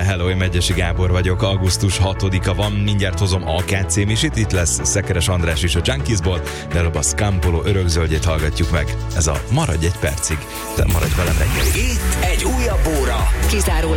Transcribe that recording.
hello, én Megyesi Gábor vagyok, augusztus 6-a van, mindjárt hozom AKC Misit, itt lesz Szekeres András is a Junkiesból, de előbb a Scampolo örökzöldjét hallgatjuk meg. Ez a Maradj egy percig, de maradj velem reggelig. Itt egy újabb óra. Kizárólag